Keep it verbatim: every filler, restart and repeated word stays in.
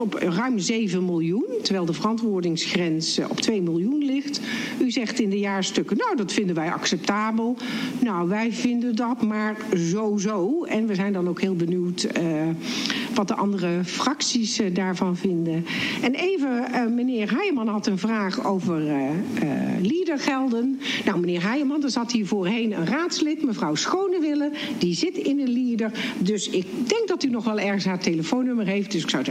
op ruim zeven miljoen, terwijl de verantwoordingsgrens op twee miljoen ligt. U zegt in de jaarstukken, nou, dat vinden wij acceptabel. Nou, wij vinden dat maar zo-zo. En we zijn dan ook heel benieuwd uh, wat de andere fracties uh, daarvan vinden. En even, uh, meneer Heijeman had een vraag over uh, uh, leadergelden. Nou, meneer Heijeman, er zat hier voorheen een raadslid, mevrouw Schonewille. Die zit in een leader. Dus ik denk dat u nog wel ergens haar telefoonnummer heeft. Dus ik zou